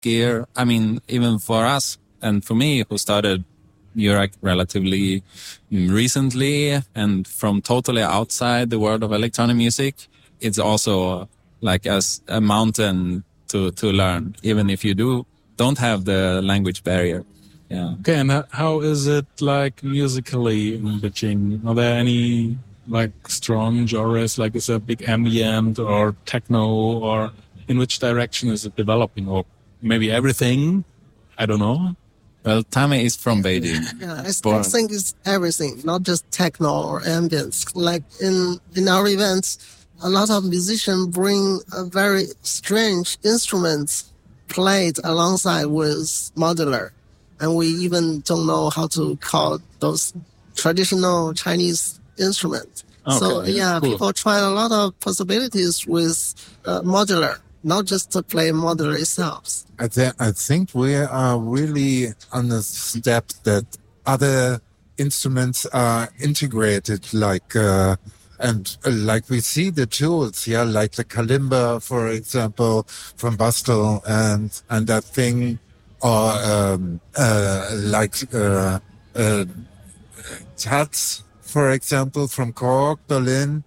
gear. I mean, even for us and for me, who started Eurorack relatively recently and from totally outside the world of electronic music, it's also like as a mountain to learn, even if you don't have the language barrier. Yeah. Okay, and how is it like musically in Beijing? Are there any like strong genres? Like is it a big ambient or techno, or in which direction is it developing? Or maybe everything? I don't know. Well, Tame is from Beijing. Yeah, I think it's everything, not just techno or ambience. Like in our events, a lot of musicians bring a very strange instruments played alongside with modular. And we even don't know how to call those traditional Chinese instruments. Okay, so yeah, cool. People try a lot of possibilities with modular, not just to play modular itself. I think we are really on the step that other instruments are integrated, like like we see the tools, yeah, like the kalimba, for example, from Bastel, and that thing. Or Tats, for example, from Korg, Berlin,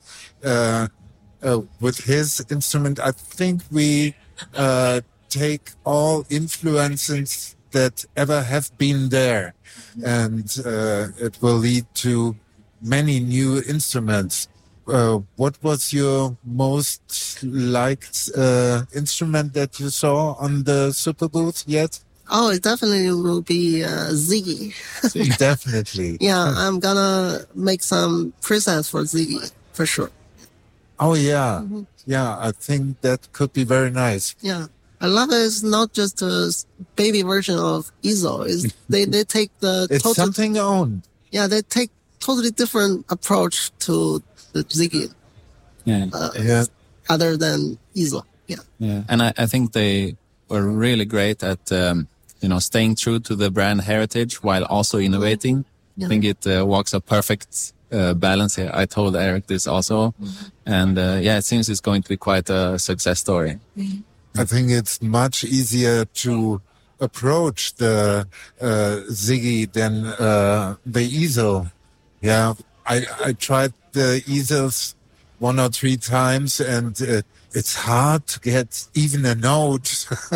with his instrument. I think we take all influences that ever have been there, and it will lead to many new instruments. What was your most liked instrument that you saw on the Super Booth yet? Oh, it definitely will be Ziggy. Definitely. Yeah, I'm gonna make some presets for Ziggy, for sure. Oh, yeah. Mm-hmm. Yeah, I think that could be very nice. Yeah. I love it. It's not just a baby version of EZO. They take the... It's something own. Yeah, they take totally different approach to the Ziggy. Yeah. Other than EZO. Yeah. Yeah. And I think they were really great at... staying true to the brand heritage while also innovating. Yeah. I think it walks a perfect balance here. I told Eric this also. Mm-hmm. And it seems it's going to be quite a success story. Mm-hmm. I think it's much easier to approach the Ziggy than the EZO. Yeah, I tried the EZOs 1 or 3 times, and it's hard to get even a note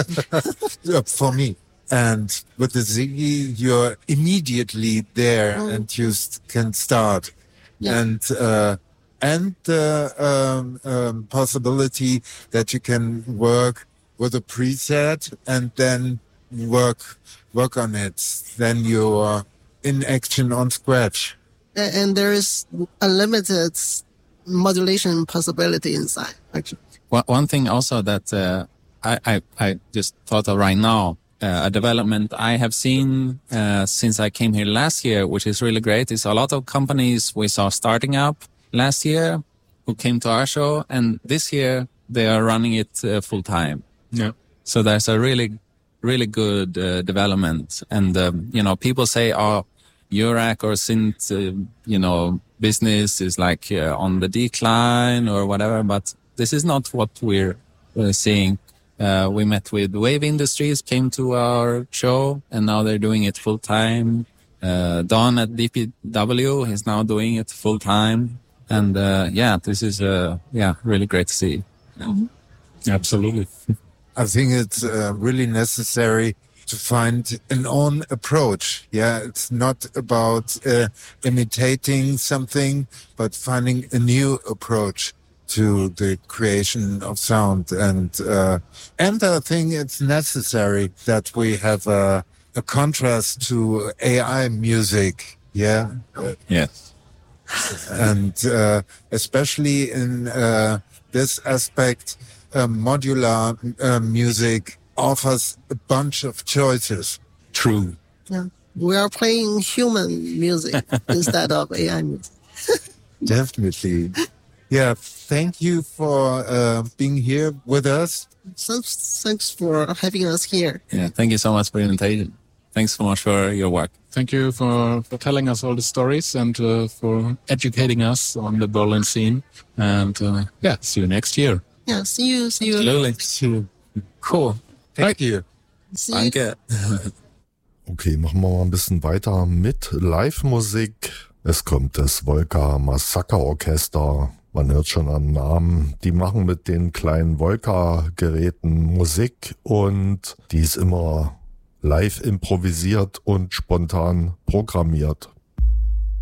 for me. And with the Ziggy, you're immediately there and you can start. Yeah. And the possibility that you can work with a preset and then work on it. Then you're in action on scratch. And there is unlimited modulation possibility inside, actually. One thing also that I just thought of right now, a development I have seen since I came here last year, which is really great, is a lot of companies we saw starting up last year who came to our show, and this year they are running it full time. Yeah. So there's a really, really good development. And, people say, Eurorack or synth, business is like on the decline or whatever, but this is not what we're seeing. We met with Wave Industries, came to our show, and now they're doing it full time. Don at DPW is now doing it full time. And this is really great to see. Mm-hmm. Absolutely. I think it's really necessary to find an own approach. Yeah, it's not about imitating something, but finding a new approach to the creation of sound. And I think it's necessary that we have a contrast to AI music. Yeah. Yes. And especially in this aspect, modular music offers a bunch of choices. True. Yeah. We are playing human music instead of AI music. Definitely. Yeah, thank you for being here with us. Thanks for having us here. Yeah, thank you so much for the invitation. Thanks so much for your work. Thank you for telling us all the stories and for educating us on the Berlin scene. And see you next year. Yeah, see you. Absolutely. See you. Cool. Thank you. Danke. Okay, machen wir mal ein bisschen weiter mit Live-Musik. Es kommt das Volca Massacre Orchester. Man hört schon am Namen. Die machen mit den kleinen Volca-Geräten Musik und die ist immer live improvisiert und spontan programmiert.